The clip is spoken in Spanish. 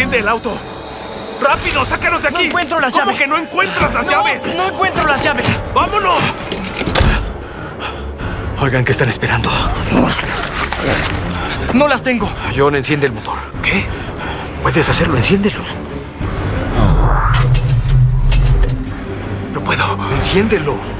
Enciende el auto. ¡Rápido! ¡Sácanos de aquí! No encuentro las llaves. ¿Cómo que no encuentras las llaves? No encuentro las llaves. ¡Vámonos! Oigan, ¿qué están esperando? No las tengo. John, enciende el motor. ¿Qué? Puedes hacerlo, enciéndelo. No puedo. Enciéndelo.